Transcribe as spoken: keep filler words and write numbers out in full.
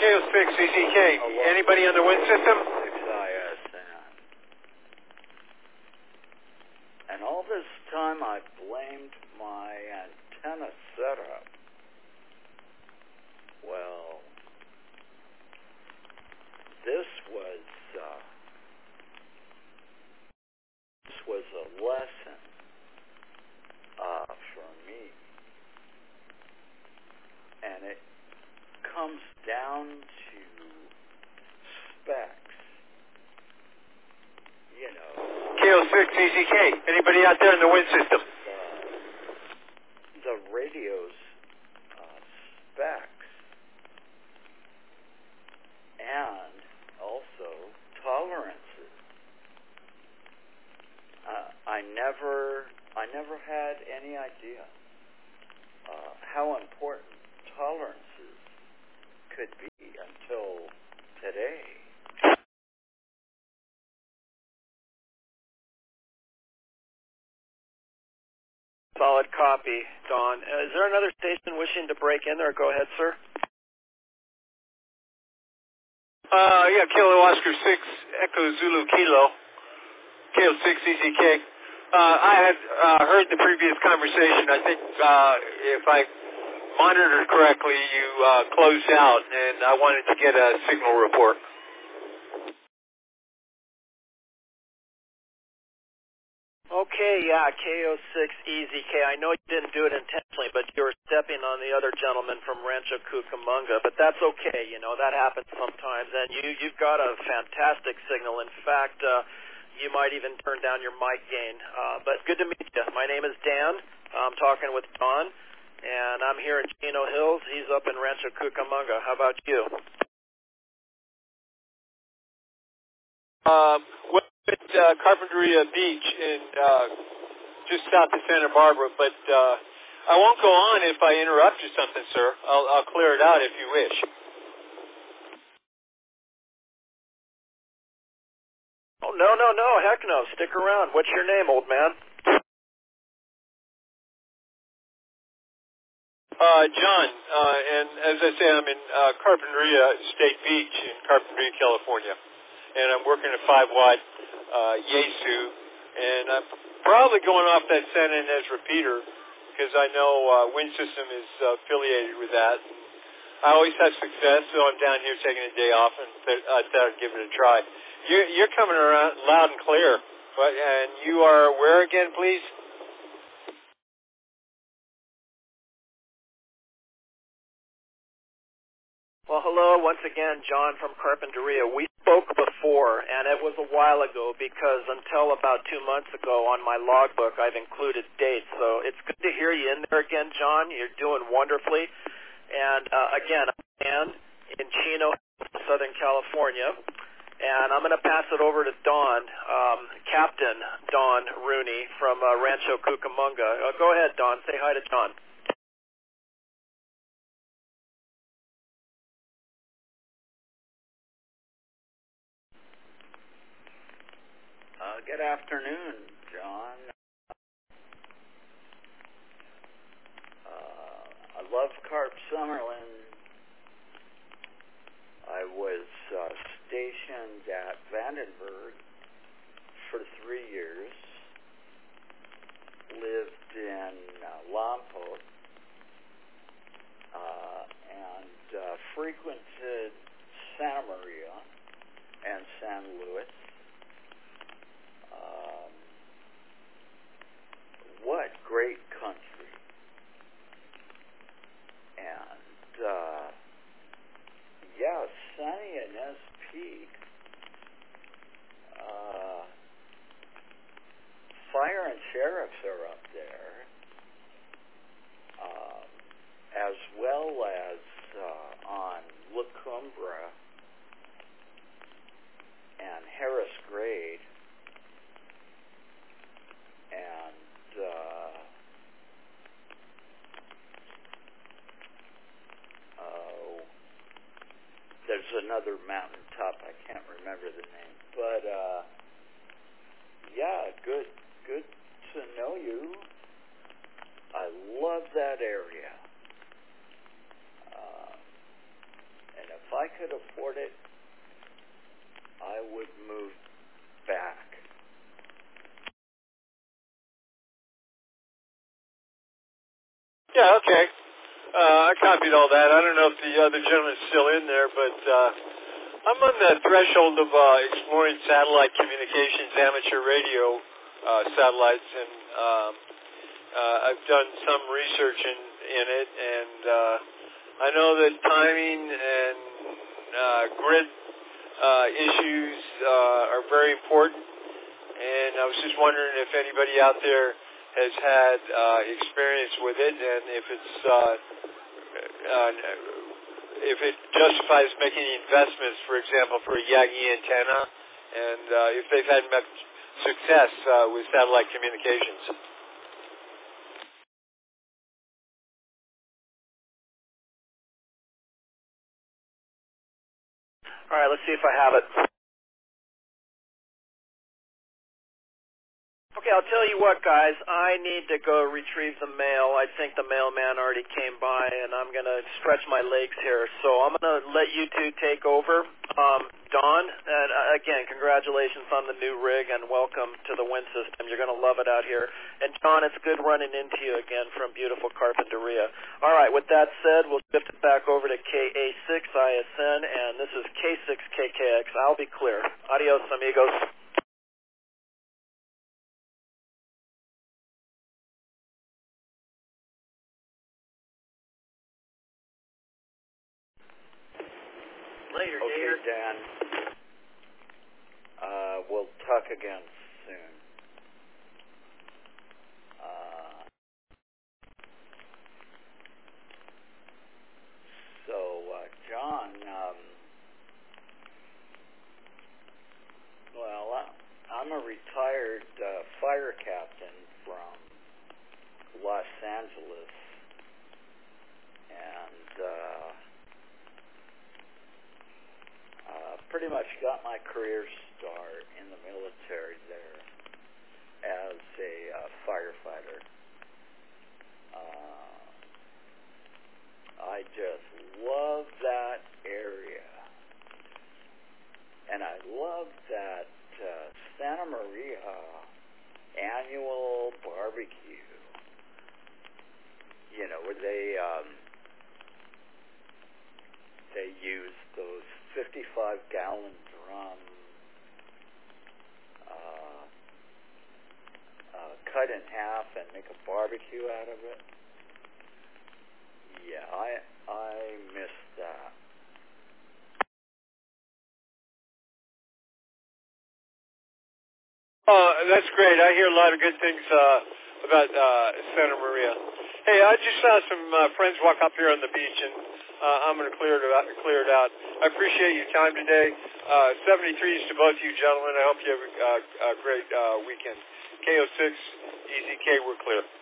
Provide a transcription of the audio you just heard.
K O six E Z K. Anybody on the wind system? six I S N. And all this time I blamed my antenna setup. Well, this was uh, this was a lesson uh, for me, and it comes down to specs. You know, K O six E Z K. Anybody out there in the wind system? The, the radio's uh, specs and also tolerances. Uh, I never, I never had any idea uh, how important tolerances could be until today. Solid copy, Don. Uh, is there another station wishing to break in there? Go ahead, sir. Uh, yeah, Kilo Oscar six, Echo Zulu Kilo, K O six E Z K. Uh, I had uh, heard the previous conversation. I think uh, if I monitored correctly, you uh, closed out, and I wanted to get a signal report. Okay, yeah, K O six E Z K. I know you didn't do it intentionally, but you were stepping on the other gentleman from Rancho Cucamonga, but that's okay. You know, that happens sometimes, and you, you've got a fantastic signal. In fact, uh, you might even turn down your mic gain. Uh, but good to meet you. My name is Dan. I'm talking with Don, and I'm here in Chino Hills. He's up in Rancho Cucamonga. How about you? Um, well, at uh, Carpinteria Beach, in uh, just south of Santa Barbara, but uh, I won't go on if I interrupt you something, sir. I'll, I'll clear it out if you wish. Oh, no, no, no. Heck no. Stick around. What's your name, old man? Uh, John, uh, and as I say, I'm in uh, Carpinteria State Beach in Carpinteria, California, and I'm working a five watt uh, Yaesu, and I'm probably going off that San Ynez repeater because I know uh, Wind System is uh, affiliated with that. I always have success, so I'm down here taking a day off, and th- I thought I'd give it a try. You're, you're coming around loud and clear, but, and you are where again, please? Well, hello once again, John from Carpinteria. We spoke before, and it was a while ago because until about two months ago on my logbook, I've included dates. So it's good to hear you in there again, John. You're doing wonderfully. And uh, again, I'm Dan in Chino, Southern California, and I'm going to pass it over to Don, um, Captain Don Rooney from uh, Rancho Cucamonga. Uh, go ahead, Don. Say hi to John. Uh, good afternoon, John. Uh, I love Carp Summerlin. I was uh, stationed at Vandenberg for three years. Lived in uh, Lompoc uh, and uh, frequented Santa Maria and San Luis. Um, what great country. And, uh, yeah, Sunny Ynez Peak, uh, fire and sheriffs are up there, um, as well as uh, on La Cumbra and Harris Grade. And uh, oh, there's another mountaintop. I can't remember the name, but uh, yeah, good, good to know you. I love that area, uh, and if I could afford it, I would move back. Yeah, okay. Uh, I copied all that. I don't know if the other gentleman's still in there, but uh, I'm on the threshold of uh, exploring satellite communications, amateur radio uh, satellites, and um, uh, I've done some research in, in it, and uh, I know that timing and uh, grid uh, issues uh, are very important, and I was just wondering if anybody out there has had uh, experience with it, and if it's uh, uh, if it justifies making investments, for example, for a Yagi antenna, and uh, if they've had much success uh, with satellite communications. All right, let's see if I have it. Okay, I'll tell you what, guys. I need to go retrieve the mail. I think the mailman already came by, and I'm going to stretch my legs here. So I'm going to let you two take over. Um, Don, and uh, again, congratulations on the new rig, and welcome to the Wind System. You're going to love it out here. And John, it's good running into you again from beautiful Carpinteria. All right, with that said, we'll shift it back over to K A six I S N, and this is K six K K X. I'll be clear. Adios, amigos. Later, Okay, Gator. Dan. Uh, we'll talk again soon. Uh, so, uh, John, um, well, I'm a retired uh, fire captain from Los Angeles, and uh, uh, pretty much got my career start in the military there as a uh, firefighter. Uh, I just love that area. And I love that uh, Santa Maria annual barbecue. You know, where they um, they use those fifty-five gallon drums, uh, uh, cut in half and make a barbecue out of it. Yeah, I I miss that. Oh, that's great. I hear a lot of good things uh, about uh, Santa Maria. Hey, I just saw some uh, friends walk up here on the beach, and uh, I'm going to clear it out. Clear it out. I appreciate your time today. Uh, seventy-threes to both you gentlemen. I hope you have a, uh, a great uh, weekend. K O six, E Z K, we're clear.